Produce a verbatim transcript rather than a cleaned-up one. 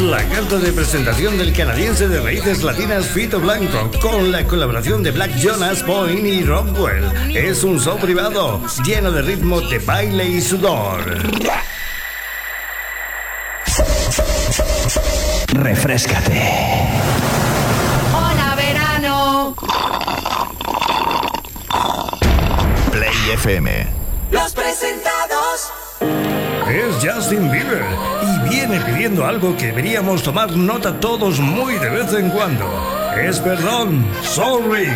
la carta de presentación del canadiense de raíces latinas Fito Blanco, con la colaboración de Black Jonas, Point y Rockwell. Es un show privado lleno de ritmo de baile y sudor. Refréscate. ¡Hola, verano! Play F M. Los presentados. Es Justin Bieber y viene pidiendo algo que deberíamos tomar nota todos muy de vez en cuando. Es perdón, sorry.